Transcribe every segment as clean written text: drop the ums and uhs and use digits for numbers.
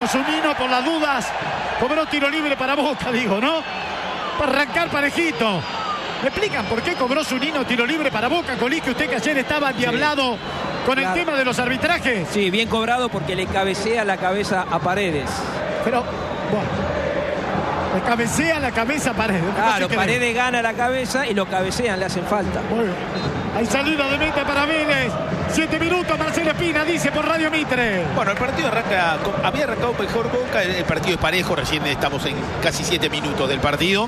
Zunino por las dudas. Cobró tiro libre para Boca, digo, ¿no? Para arrancar parejito. ¿Me explican por qué cobró Zunino tiro libre para Boca, Colique? Usted que ayer estaba endiablado con el tema de los arbitrajes. Sí, bien cobrado porque le cabecea la cabeza a Paredes. Pero, bueno, le cabecea la cabeza a Paredes. Claro, Paredes gana la cabeza y lo cabecean, le hacen falta. Bueno, hay salida de meta para Vélez. 7 minutos, Marcelo Espina dice por Radio Mitre. Bueno, el partido había arrancado mejor Boca, el partido es parejo, recién estamos en casi 7 minutos del partido.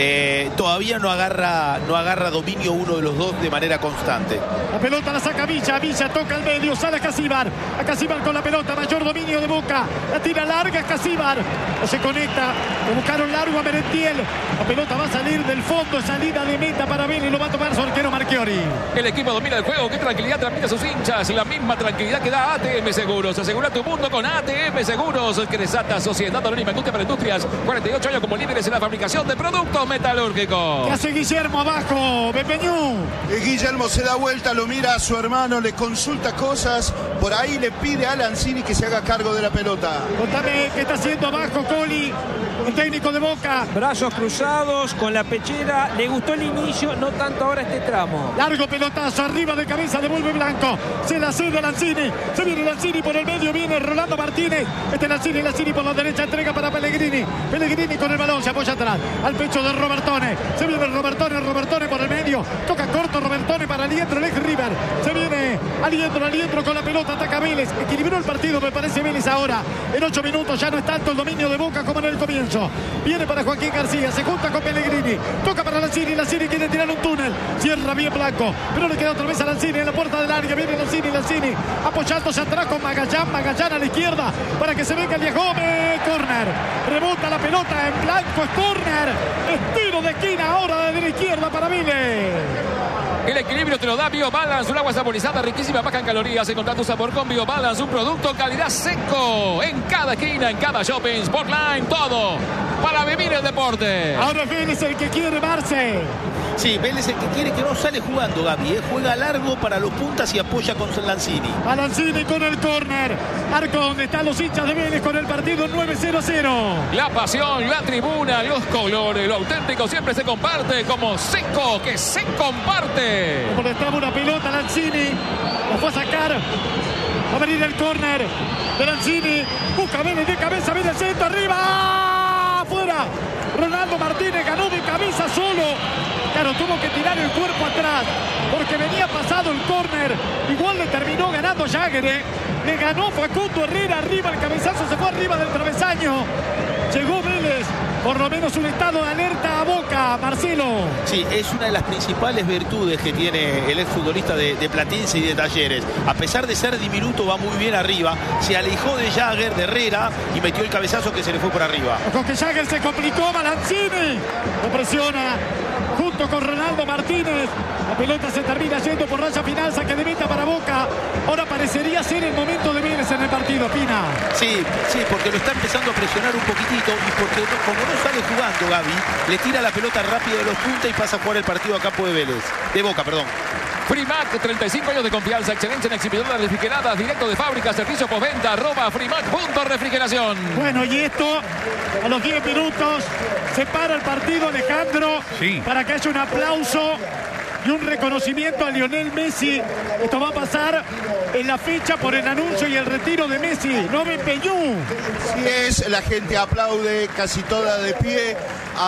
Todavía no agarra dominio uno de los dos de manera constante. La pelota la saca Villa toca al medio, sale a Casíbar con la pelota, mayor dominio de Boca, la tira larga Casíbar, no se conecta, lo buscaron largo a Merentiel, la pelota va a salir del fondo, salida de meta para Vélez, lo va a tomar su arquero Marchiori. El equipo domina el juego, qué tranquilidad transmite a sus hinchas, la misma tranquilidad que da ATM Seguros. Asegura tu mundo con ATM Seguros. Cresata, Sociedad Anónima Industria para Industrias, 48 años como líderes en la fabricación de productos metalúrgicos. ¿Qué hace Guillermo abajo? Benveñú. Guillermo se da vuelta, lo mira a su hermano, le consulta cosas, por ahí le pide a Lanzini que se haga cargo de la pelota. Contame qué está haciendo abajo Coli, el técnico de Boca. Brazos cruzados con la pechera, le gustó el inicio, no tanto ahora este tramo. Largo pelotazo, arriba de cabeza, devuelve Blanco, se la cede Lanzini, se viene Lanzini por el medio, viene Rolando Martínez, Lanzini por la derecha, entrega para Pellegrini con el balón, se apoya atrás, al pecho de Robertone, se viene Robertone por el medio, toca corto Robertone para Aliendro, el ex River, se viene Aliendro con la pelota, ataca Vélez, equilibró el partido, me parece Vélez ahora, en 8 minutos ya no es tanto el dominio de Boca como en el comienzo, viene para Joaquín García, se junta con Pellegrini, toca para Lanzini quiere tirar un túnel, cierra bien Blanco, pero le queda otra vez a Lanzini en la puerta del área, viene Lanzini, apoyándose atrás con Magallán a la izquierda, para que se venga Elías Gómez, córner, rebota la pelota en Blanco, es córner, es tiro de esquina ahora desde la izquierda para Vélez. El equilibrio te lo da BioBalance, un agua saborizada riquísima, baja en calorías. Encontrá tu sabor con BioBalance, un producto calidad seco. En cada esquina, en cada shopping, Sportline, todo para vivir el deporte. Ahora Vélez el que quiere, Marce. Sí, Vélez el que quiere, que no sale jugando, Gaby. Juega largo para los puntas y apoya con Lanzini. A Lanzini con el córner. Arco donde están los hinchas de Vélez con el partido 9-0-0. La pasión, la tribuna, los colores, lo auténtico siempre se comparte como seco, que se comparte. Como estaba una pelota, Lanzini la fue a sacar. Va a venir el córner de Lanzini. Busca Vélez de cabeza, viene el centro, arriba. Afuera. Ronaldo Martínez ganó de cabeza solo. Claro, tuvo que tirar el cuerpo atrás porque venía pasado el córner. Igual le terminó ganando Jagger. Le ganó Facundo Herrera arriba. El cabezazo se fue arriba del travesaño. Llegó Vélez. Por lo menos un estado de alerta a Boca, Marcelo. Sí, es una de las principales virtudes que tiene el exfutbolista de Platense y de Talleres. A pesar de ser diminuto, va muy bien arriba. Se alejó de Jagger, de Herrera, y metió el cabezazo que se le fue por arriba. Con que Jagger se complicó, Lanzini lo presiona junto con Ronaldo Martínez. La pelota se termina yendo por raya final, saque de meta para Boca. Ahora parecería ser el momento de Vélez en el partido, Pina. Sí, porque lo está empezando a presionar un poquitito y porque como no sale jugando Gaby, le tira la pelota rápido de los puntas y pasa a jugar el partido a campo de Vélez. De Boca, perdón. Frimac, 35 años de confianza, excelencia en exhibidoras refrigeradas, directo de fábrica, servicio postventa, @frimac.refrigeración. Bueno, y esto, a los 10 minutos, se para el partido, Alejandro, sí, para que haya un aplauso y un reconocimiento a Lionel Messi. Esto va a pasar en la fecha por el anuncio y el retiro de Messi. No me empeñó. Sí es, la gente aplaude casi toda de pie.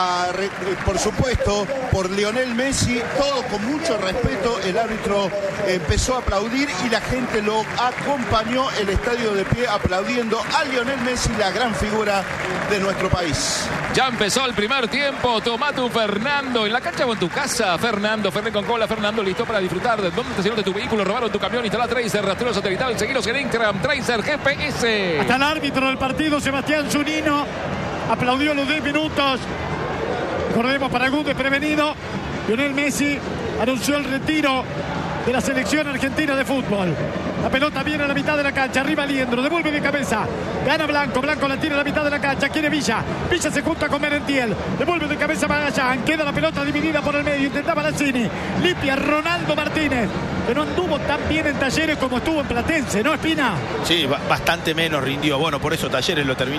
Por supuesto, por Lionel Messi, todo con mucho respeto. El árbitro empezó a aplaudir y la gente lo acompañó, el estadio de pie aplaudiendo a Lionel Messi, la gran figura de nuestro país. Ya empezó el primer tiempo. Tomate un Fernando en la cancha o en tu casa. Fernando, Fernet con cola. Fernando, listo para disfrutar. ¿De dónde estacionaste tu vehículo? ¿Robaron tu camión? Instala Tracer, rastreo satelital. Seguiros en Instagram, Tracer GPS. Hasta el árbitro del partido, Sebastián Zunino, aplaudió los 10 minutos. Recordemos, para algún desprevenido, Lionel Messi anunció el retiro de la selección argentina de fútbol. La pelota viene a la mitad de la cancha, arriba Aliendro, devuelve de cabeza, gana Blanco la tira a la mitad de la cancha, quiere Villa se junta con Merentiel, devuelve de cabeza Magallán, queda la pelota dividida por el medio, intentaba Lanzini, limpia Ronaldo Martínez, que no anduvo tan bien en Talleres como estuvo en Platense, ¿no, Espina? Sí, bastante menos rindió, bueno, por eso Talleres lo terminó.